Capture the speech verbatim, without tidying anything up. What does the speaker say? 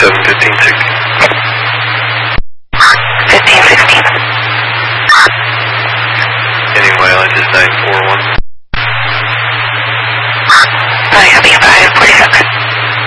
seven, fifteen, sixteen. fifteen, sixteen. Ending mileage is nine four one. nine, five, forty-seven.